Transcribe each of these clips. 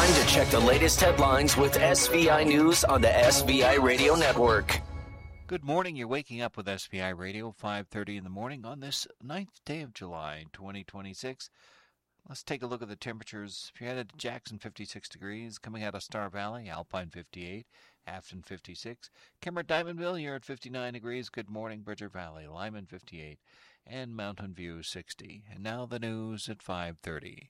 Time to check the latest headlines with SVI News on the SVI Radio Network. Good morning. You're waking up with SVI Radio, 5:30 in the morning on this 9th day of July, 2026. Let's take a look at the temperatures. If you're headed to Jackson, 56 degrees. Coming out of Star Valley, Alpine, 58. Afton, 56. Kemmer, Diamondville, you're at 59 degrees. Good morning, Bridger Valley, Lyman, 58. And Mountain View, 60. And now the news at 5:30.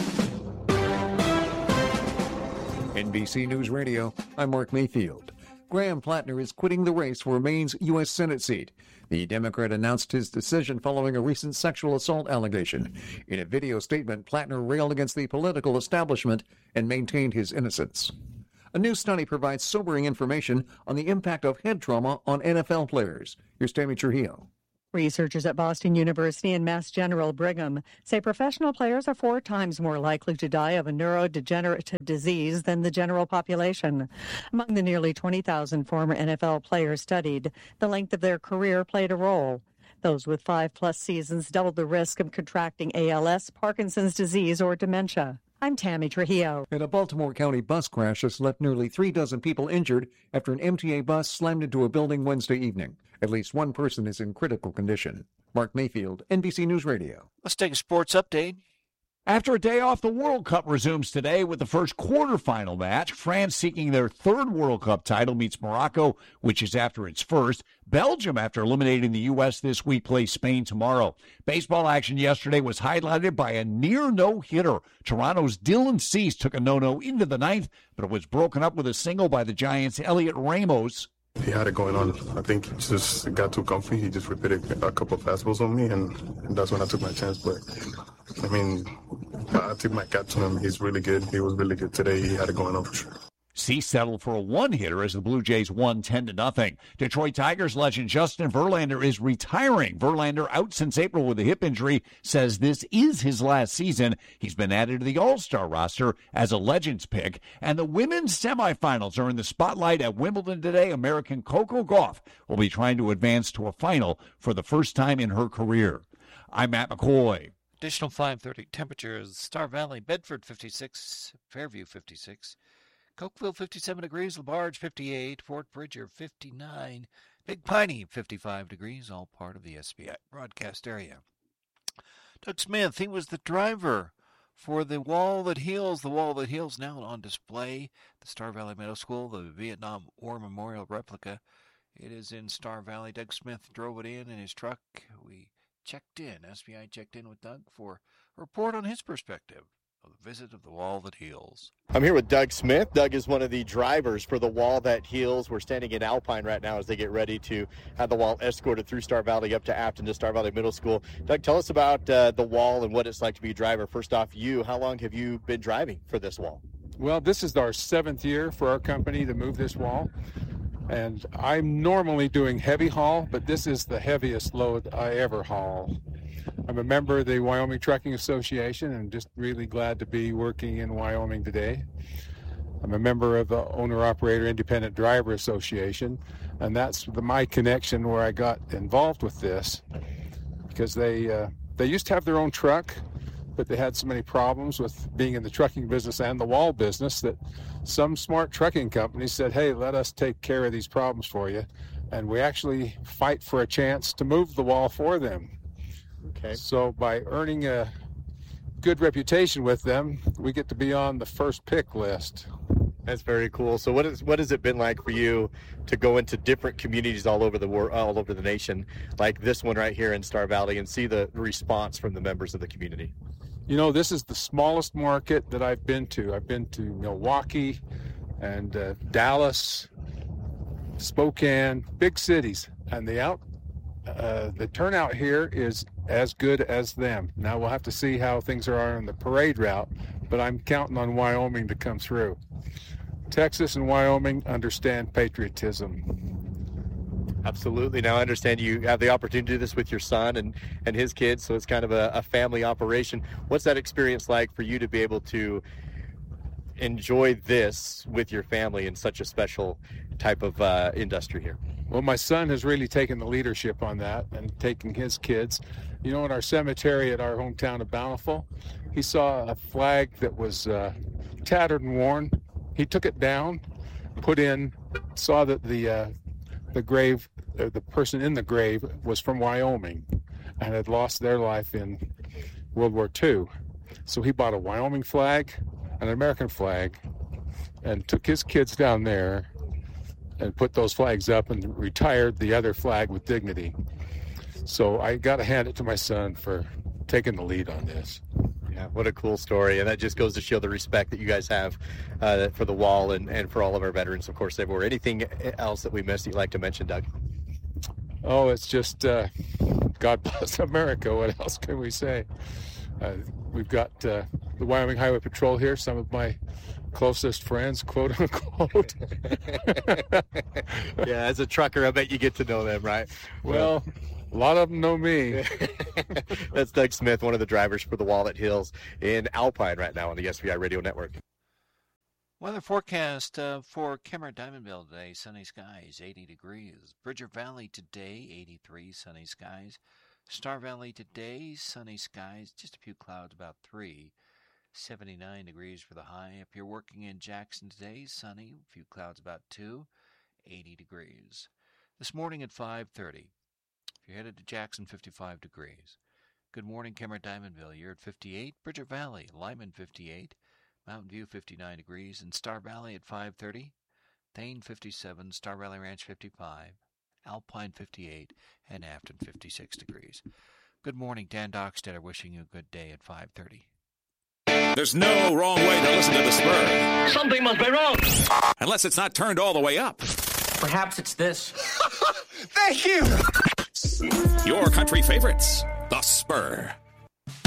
NBC News Radio, I'm Mark Mayfield. Graham Plattner is quitting the race for Maine's U.S. Senate seat. The Democrat announced his decision following a recent sexual assault allegation. In a video statement, Plattner railed against the political establishment and maintained his innocence. A new study provides sobering information on the impact of head trauma on NFL players. Here's Tammy Trujillo. Researchers at Boston University and Mass General Brigham say professional players are 4 times more likely to die of a neurodegenerative disease than the general population. Among the nearly 20,000 former NFL players studied, the length of their career played a role. Those with 5+ seasons doubled the risk of contracting ALS, Parkinson's disease, or dementia. I'm Tammy Trujillo. And a Baltimore County bus crash has left nearly 36 people injured after an MTA bus slammed into a building Wednesday evening. At least one person is in critical condition. Mark Mayfield, NBC News Radio. Let's take a sports update. After a day off, the World Cup resumes today with the first quarterfinal match. France, seeking their 3rd World Cup title, meets Morocco, which is after its first. Belgium, after eliminating the U.S. this week, plays Spain tomorrow. Baseball action yesterday was highlighted by a near no-hitter. Toronto's Dylan Cease took a no-no into the 9th, but it was broken up with a single by the Giants' Elliot Ramos. He had it going on. I think he just got too comfy. He just repeated a couple of fastballs on me, and that's when I took my chance. But, I mean, I took my cap to him. He's really good. He was really good today. He had it going on for sure. Cease settled for a one-hitter as the Blue Jays won 10-0. Detroit Tigers legend Justin Verlander is retiring. Verlander, out since April with a hip injury, says this is his last season. He's been added to the All-Star roster as a Legends pick. And the women's semifinals are in the spotlight at Wimbledon today. American Coco Gauff will be trying to advance to a final for the first time in her career. I'm Matt McCoy. Additional 5:30 temperatures. Star Valley, Bedford, 56. Fairview, 56. Cokeville, 57 degrees. LaBarge, 58. Fort Bridger, 59. Big Piney, 55 degrees. All part of the SBI broadcast area. Doug Smith, he was the driver for the Wall That Heals. The Wall That Heals now on display. The Star Valley Middle School, the Vietnam War Memorial replica. It is in Star Valley. Doug Smith drove it in his truck. We checked in. SBI checked in with Doug for a report on his perspective of the visit of the Wall That Heals. I'm here with Doug Smith. Doug is one of the drivers for the Wall That Heals. We're standing in Alpine right now as they get ready to have the wall escorted through Star Valley up to Afton to Star Valley Middle School. Doug, tell us about the wall and what it's like to be a driver. First off, how long have you been driving for this wall? Well, this is our 7th year for our company to move this wall. And I'm normally doing heavy haul, but this is the heaviest load I ever haul. I'm a member of the Wyoming Trucking Association and just really glad to be working in Wyoming today. I'm a member of the Owner-Operator Independent Driver Association, and that's my connection where I got involved with this because they used to have their own truck, but they had so many problems with being in the trucking business and the wall business that some smart trucking companies said, hey, let us take care of these problems for you. And we actually fight for a chance to move the wall for them. Okay. So by earning a good reputation with them, we get to be on the first pick list. That's very cool. So what has it been like for you to go into different communities all over the world, all over the nation, like this one right here in Star Valley, and see the response from the members of the community? You know, this is the smallest market that I've been to. I've been to Milwaukee and Dallas, Spokane, big cities, and the turnout here is as good as them. Now we'll have to see how things are on the parade route, but I'm counting on Wyoming to come through. Texas and Wyoming understand patriotism. Absolutely. Now I understand you have the opportunity to do this with your son and his kids, so it's kind of a family operation. What's that experience like for you to be able to enjoy this with your family in such a special type of industry here? Well, my son has really taken the leadership on that and taking his kids. You know, in our cemetery at our hometown of Bountiful, he saw a flag that was tattered and worn. He took it down, saw that the grave, the person in the grave was from Wyoming and had lost their life in World War II. So he bought a Wyoming flag, an American flag, and took his kids down there and put those flags up and retired the other flag with dignity. So I got to hand it to my son for taking the lead on this. Yeah, what a cool story. And that just goes to show the respect that you guys have for the wall and for all of our veterans, of course, everywhere. Anything else that we missed you'd like to mention, Doug? Oh, it's just God bless America. What else can we say? We've got the Wyoming Highway Patrol here, some of my closest friends, quote unquote. Yeah, as a trucker, I bet you get to know them, right? Well, a lot of them know me. That's Doug Smith, one of the drivers for the Walnut Hills in Alpine right now on the SVI Radio Network. Weather forecast for Kemmerer Diamondville today, sunny skies, 80 degrees. Bridger Valley today, 83, sunny skies. Star Valley today, sunny skies, just a few clouds, about 3. 79 degrees for the high. If you're working in Jackson today, sunny, a few clouds, about 2. 80 degrees. This morning at 5:30. If you're headed to Jackson, 55 degrees. Good morning, Kemmerer Diamondville. You're at 58. Bridger Valley, Lyman, 58. Mountain View, 59 degrees. And Star Valley at 5:30. Thane, 57. Star Valley Ranch, 55. Alpine, 58. And Afton, 56 degrees. Good morning, Dan Dockstetter wishing you a good day at 5:30. There's no wrong way to listen to The Spur. Something must be wrong. Unless it's not turned all the way up. Perhaps it's this. Thank you! Your country favorites, The Spur.